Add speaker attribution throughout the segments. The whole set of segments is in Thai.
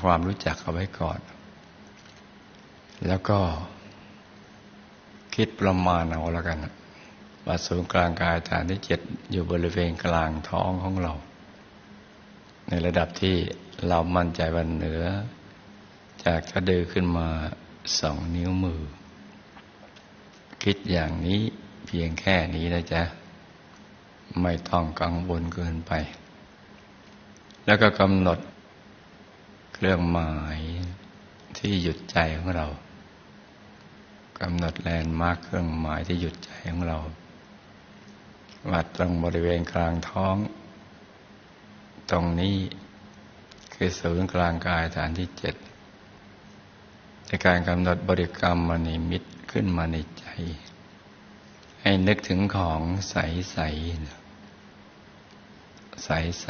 Speaker 1: ำความรู้จักเอาไว้ก่อนแล้วก็คิดประมาณเอาแล้วกันว่าศูนย์กลางกายฐานที่7อยู่บริเวณกลางท้องของเราในระดับที่เรามั่นใจว่าเหนือจากสะดือขึ้นมา2 นิ้วมือคิดอย่างนี้เพียงแค่นี้นะจ๊ะไม่ต้องกังวลเกินไปแล้วก็กำหนดเครื่องหมายที่หยุดใจของเรากำหนดแลนด์มาร์คเครื่องหมายที่หยุดใจของเราวัดตรงบริเวณกลางท้องตรงนี้คือศูนย์กลางกายฐานที่7ในการกำหนดบริกรรมมนิมิตขึ้นมาในใจให้นึกถึงของใสใสใสใส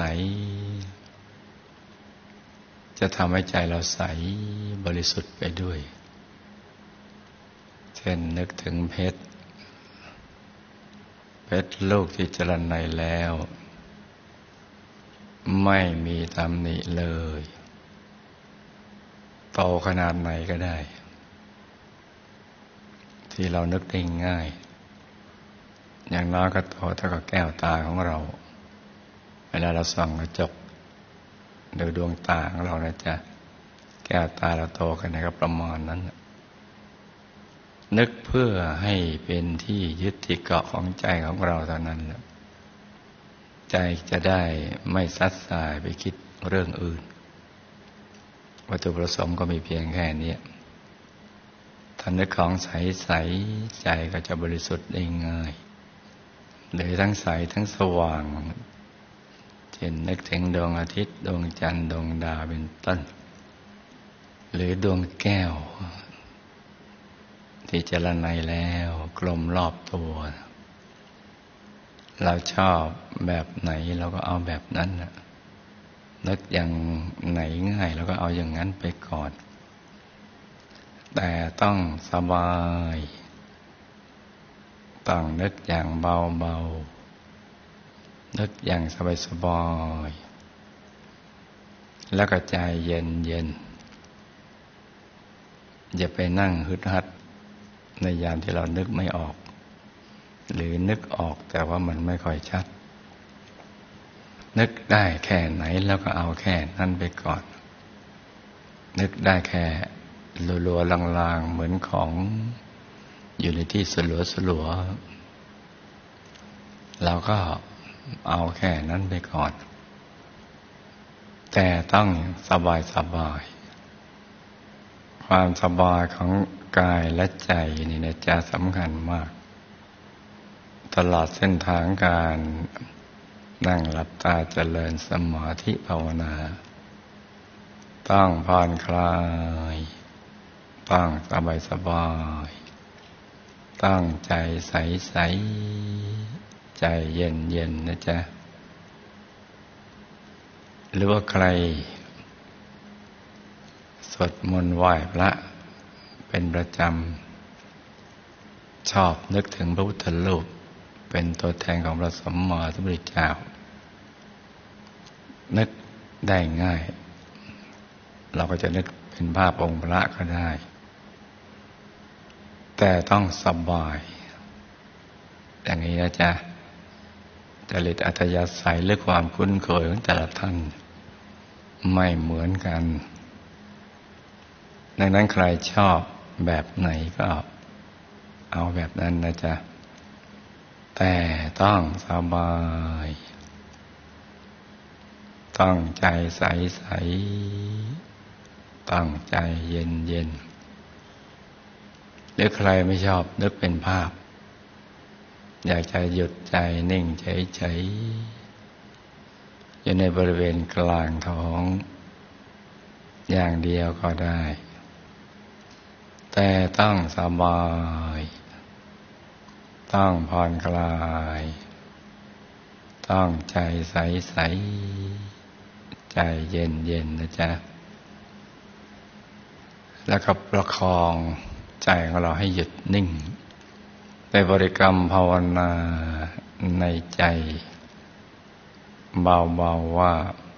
Speaker 1: จะทำให้ใจเราใสบริสุทธิ์ไปด้วยเช่นนึกถึงเพชรลูกที่เจริญในแล้วไม่มีตำหนิเลยโตขนาดไหนก็ได้ที่เรานึกได้ง่ายอย่างน้อยก็โตเท่ากับแก้วตาของเราเวลาเราส่องกระจกดูดวงตาของเรานะจ๊ะแก้วตาเราโตกันนะครับประมาณนั้นนึกเพื่อให้เป็นที่ยึดที่เกาะของใจของเราเท่านั้นใจจะได้ไม่ซัดสายไปคิดเรื่องอื่นวัตถุประสงค์ก็มีเพียงแค่นี้ถ้านึกของใสๆใจก็จะบริสุทธิ์ได้ง่ายหรือทั้งใสทั้งสว่างเช่นนึกถึงดวงอาทิตย์ดวงจันทร์ดวงดาวเป็นต้นหรือดวงแก้วที่เจริญในแล้วกลมรอบตัวเราชอบแบบไหนเราก็เอาแบบนั้นนึกอย่างไหนง่ายเราก็เอาอย่างนั้นไปก่อนแต่ต้องสบายต้องนึกอย่างเบาๆนึกอย่างสบายๆแล้วก็ใจเย็นๆอย่าไปนั่งฮึดฮัดในยามที่เรานึกไม่ออกหรือนึกออกแต่ว่ามันไม่ค่อยชัดนึกได้แค่ไหนแล้วก็เอาแค่นั้นไปก่อนนึกได้แค่ลัวๆลางๆเหมือนของอยู่ในที่สลัวๆเราก็เอาแค่นั้นไปก่อนแต่ต้องสบายความสบายของกายและใจนี่นะจะสำคัญมากตลอดเส้นทางการนั่งหลับตาเจริญสมาธิภาวนาต้องผ่อนคลายต้องสบายตั้งใจใสๆใจเย็นๆนะจ๊ะหรือว่าใครสวดมนต์ไหว้พระเป็นประจำชอบนึกถึงพระพุทธรูปเป็นตัวแทนของพระสัมมาสัมพุทธเจ้านึกได้ง่ายเราก็จะนึกเป็นภาพองค์พระก็ได้แต่ต้องสบายอย่างนี้นะจ๊ะจริตอัธยาศัยหรือความคุ้นเคยของแต่ละท่านไม่เหมือนกันดังนั้นใครชอบแบบไหนก็เอาแบบนั้นนะจ๊ะแต่ต้องสบายต้องใจใสๆต้องใจเย็นหรือใครไม่ชอบนึกเป็นภาพอยากจะหยุดใจนิ่งเฉยๆอยู่ในบริเวณกลางท้องอย่างเดียวก็ได้แต่ต้องสบายต้องผ่อนคลายต้องใจใสๆใจเย็นๆนะจ๊ะแล้วก็ประคองใจของเราให้หยุดนิ่งในบริกรรมภาวนาในใจเบาๆว่า